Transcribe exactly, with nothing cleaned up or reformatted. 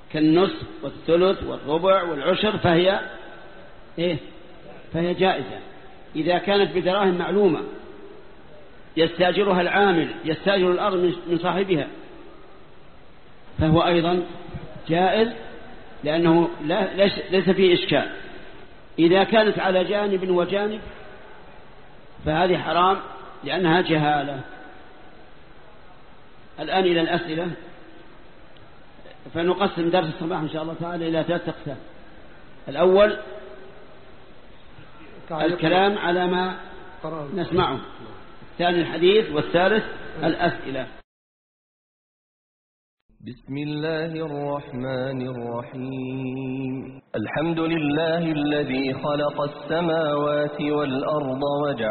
كالنصف والثلث والربع والعشر فهي إيه؟ فهي جائزة. إذا كانت بدراهم معلومة يستاجرها العامل، يستاجر الأرض من صاحبها، فهو أيضا جائز لأنه لا ليس فيه إشكال. إذا كانت على جانب وجانب فهذه حرام لأنها جهالة. الآن إلى الأسئلة، فنقسم درس الصباح إن شاء الله تعالى إلى ثلاثة أقسام. الأول الكلام على ما نسمعه، الثاني الحديث، والثالث الأسئلة. بسم الله الرحمن الرحيم. الحمد لله الذي خلق السماوات والأرض وجعل